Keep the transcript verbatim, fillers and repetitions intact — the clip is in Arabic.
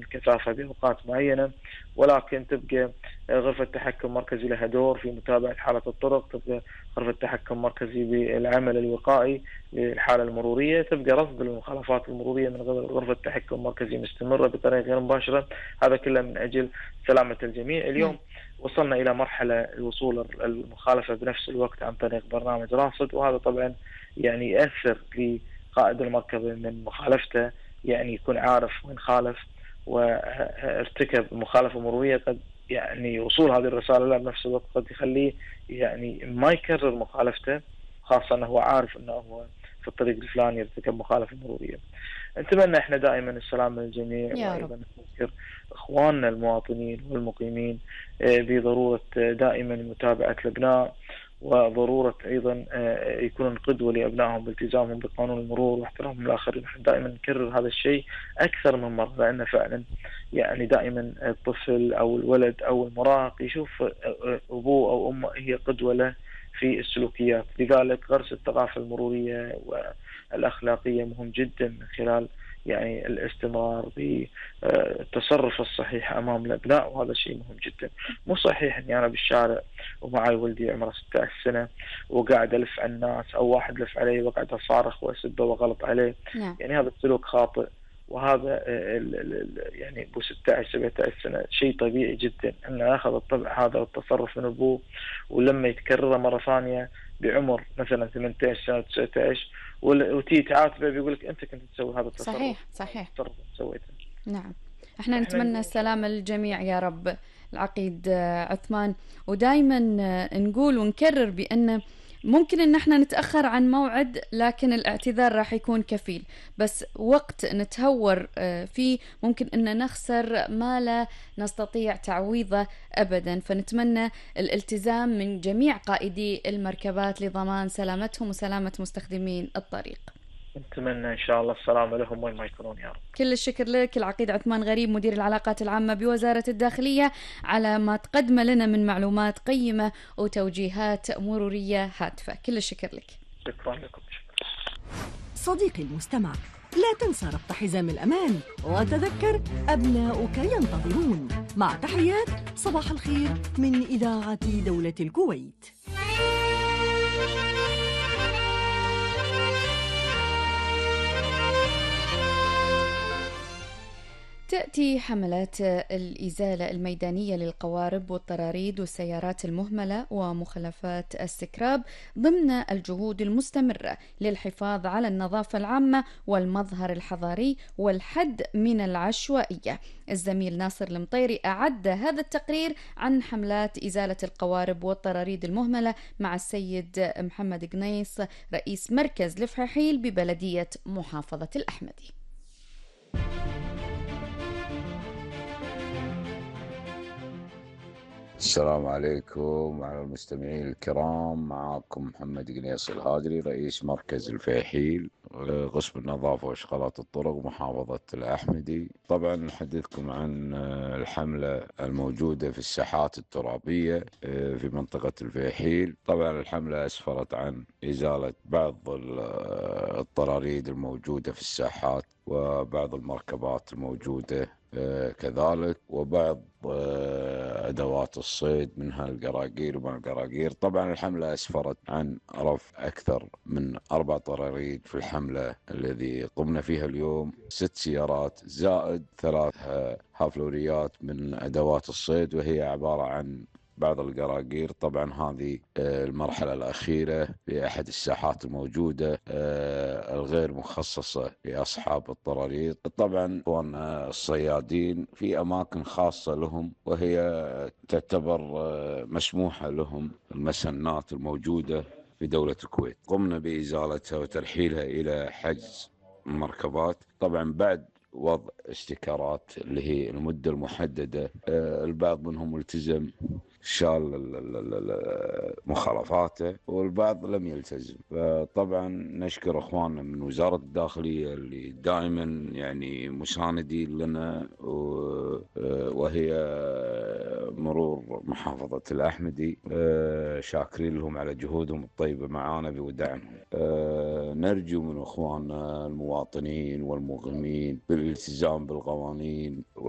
كثافة بأوقات معينة، ولكن تبقى غرفة تحكم مركزي لها دور في متابعة حالة الطرق، تبقى غرفة تحكم مركزي بالعمل الوقائي للحالة المرورية، تبقى رصد المخالفات المرورية من قبل غرفة تحكم مركزي مستمرة بطريقة غير مباشرة. هذا كله من أجل سلامة الجميع. نعم. اليوم وصلنا إلى مرحلة الوصول المخالفة بنفس الوقت عن طريق برنامج راصد، وهذا طبعا يعني يأثر لقائد المركبة من مخالفته، يعني يكون عارف وين خالف وارتكب مخالفة مرورية. قد يعني وصول هذه الرسالة له بنفس الوقت قد يخليه يعني ما يكرر مخالفته، خاصة أنه هو عارف أنه هو في الطريق الفلاني يرتكب مخالفة مرورية. نتمنى احنا دائما السلام للجميع، يا رب. وايضا نذكر اخواننا المواطنين والمقيمين آه، بضروره آه، دائما متابعه الابناء، وضروره ايضا آه، يكونون قدوه لابنائهم بالتزامهم بقانون المرور واحترامهم الاخرين. احنا دائما نكرر هذا الشيء اكثر من مره، لان فعلا يعني دائما الطفل او الولد او المراهق يشوف آه، آه، ابوه او امه هي قدوه له في السلوكيات. لذلك غرس الثقافه المروريه والأخلاقية مهم جدا من خلال يعني الاستمرار بالتصرف الصحيح أمام الأبناء، وهذا شيء مهم جدا. مو صحيح أني أنا بالشارع ومعي ولدي عمره ستة عشر سنة وقاعد ألف على الناس، أو واحد لف علي وقاعد أصارخ وأسبه وغلط عليه. نعم. يعني هذا السلوك خاطئ، وهذا ال ال يعني ابو ستة عشر سبعة عشر سنه شيء طبيعي جدا انه ياخذ الطبع هذا والتصرف من ابوه، ولما يتكرره مره ثانيه بعمر مثلا ثمانية عشر سنه تسعة عشر وتي تعاتبه بيقول لك انت كنت تسوي هذا التصرف، صحيح هذا صحيح. التصرف سويته. نعم. احنا احنا نتمنى نقول ان شاء السلامة الله. للجميع يا رب. العقيد آه، عثمان. ودايما آه، نقول ونكرر بأن ممكن ان احنا نتأخر عن موعد، لكن الاعتذار راح يكون كفيل. بس وقت نتهور آه، فيه ممكن ان نخسر ما لا نستطيع تعويضه ابدا. فنتمنى الالتزام من جميع قائدي المركبات لضمان سلامتهم وسلامة مستخدمين الطريق. نتمنى ان شاء الله السلامه لهم وين ما يكونون يا رب. كل الشكر لك العقيد عثمان غريب، مدير العلاقات العامة بوزارة الداخلية، على ما تقدم لنا من معلومات قيمة وتوجيهات مرورية هادفة. كل الشكر لك. شكرا لكم. شكرا. صديقي المستمع، لا تنسى ربط حزام الأمان، وتذكر أبناؤك ينتظرون. مع تحيات صباح الخير من إذاعة دولة الكويت. تأتي حملات الإزالة الميدانية للقوارب والطراريد والسيارات المهملة ومخلفات السكراب ضمن الجهود المستمرة للحفاظ على النظافة العامة والمظهر الحضاري والحد من العشوائية. الزميل ناصر المطيري أعد هذا التقرير عن حملات إزالة القوارب والطراريد المهملة مع السيد محمد قنيص، رئيس مركز لفحيحيل ببلدية محافظة الأحمدي. السلام عليكم وعلى المستمعين الكرام، معكم محمد قنيص الهادري، رئيس مركز الفيحيل، قسم النظافة وإشغالات الطرق محافظة الأحمدي. طبعا نحدثكم عن الحملة الموجودة في الساحات الترابية في منطقة الفيحيل. طبعا الحملة أسفرت عن إزالة بعض الطراريد الموجودة في الساحات وبعض المركبات الموجودة كذلك، وبعض أدوات الصيد منها القراقير ومع القراقير. طبعا الحملة أسفرت عن رفع أكثر من أربع طراريد في الحملة الذي قمنا فيها اليوم، ست سيارات زائد ثلاث هافلوريات من أدوات الصيد، وهي عبارة عن بعض القراقير. طبعا هذه المرحلة الأخيرة في أحد الساحات الموجودة الغير مخصصة لأصحاب الطراريد. طبعا الصيادين في أماكن خاصة لهم، وهي تعتبر مسموحة لهم المسنات الموجودة في دولة الكويت. قمنا بإزالتها وترحيلها إلى حجز المركبات. طبعا بعد وضع استيكرات اللي هي المدة المحددة، البعض منهم التزم شال مخالفاته والبعض لم يلتزم. فطبعا نشكر اخواننا من وزارة الداخلية اللي دائما يعني مساندين لنا، وهي مرور محافظة الأحمدي، شاكرين لهم على جهودهم الطيبة معانا بوداعهم. نرجو من اخواننا المواطنين والمقيمين بالالتزام بالقوانين